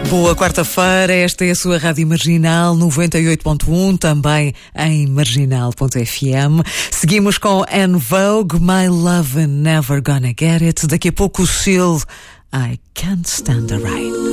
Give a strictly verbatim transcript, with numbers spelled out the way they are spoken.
Boa quarta-feira, esta é a sua Rádio Marginal noventa e oito ponto um, também em marginal ponto f m. Seguimos com En Vogue, My Love and Never Gonna Get It. Daqui a pouco o Seal, I Can't Stand the Rain.